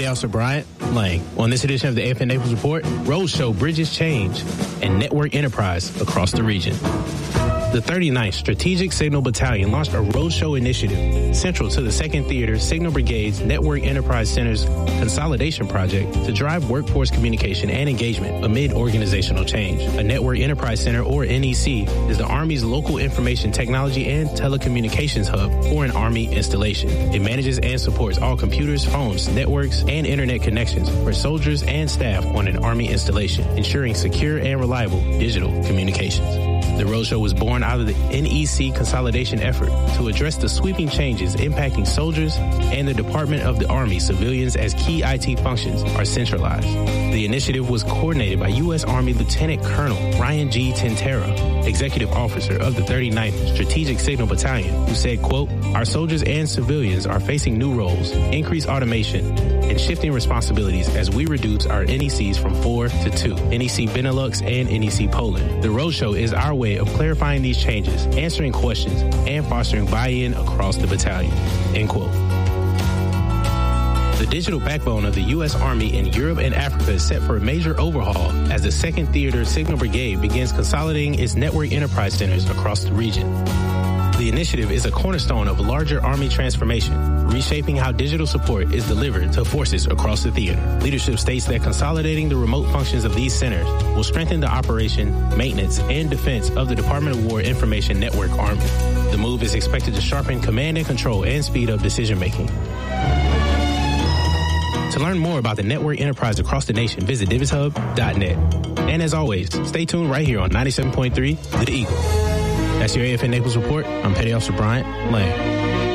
Officer Bryant Lang. On this edition of the AFN Naples Report, roads show bridges change and network enterprise across the region. The 39th Strategic Signal Battalion launched a roadshow initiative central to the 2nd Theater Signal Brigade's Network Enterprise Center's consolidation project to drive workforce communication and engagement amid organizational change. A Network Enterprise Center, or NEC, is the Army's local information technology and telecommunications hub for an Army installation. It manages and supports all computers, phones, networks, and internet connections for soldiers and staff on an Army installation, ensuring secure and reliable digital communications. The roadshow was born out of the NEC consolidation effort to address the sweeping changes impacting soldiers and the Department of the Army civilians as key IT functions are centralized. The initiative was coordinated by U.S. Army Lieutenant Colonel Ryan G. Tintera, Executive Officer of the 39th Strategic Signal Battalion, who said, quote, "Our soldiers and civilians are facing new roles, increased automation, and shifting responsibilities as we reduce our NECs from 4 to 2, NEC Benelux and NEC Poland. The roadshow is our way of clarifying these changes, answering questions, and fostering buy-in across the battalion," end quote. The digital backbone of the U.S. Army in Europe and Africa is set for a major overhaul as the 2nd Theater Signal Brigade begins consolidating its network enterprise centers across the region. The initiative is a cornerstone of a larger Army transformation, reshaping how digital support is delivered to forces across the theater. Leadership states that consolidating the remote functions of these centers will strengthen the operation, maintenance, and defense of the Department of War Information Network Army. The move is expected to sharpen command and control and speed up decision-making. To learn more about the network enterprise across the nation, visit DivonsHub.net. And as always, stay tuned right here on 97.3 The Eagle. That's your AFN Naples Report. I'm Petty Officer Bryant Lang.